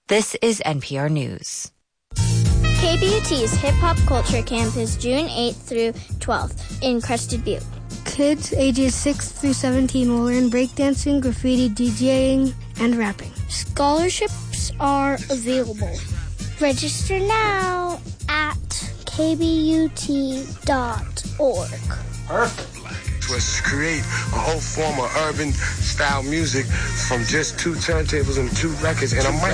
This is NPR News. KBUT's Hip Hop Culture Camp is June 8th through 12th in Crested Butte. Kids ages 6 through 17 will learn breakdancing, graffiti, DJing, and rapping. Scholarships are available. Register now at kbut.org. Perfect. Was to create a whole form of urban style music from just 2 turntables and 2 records and a mic.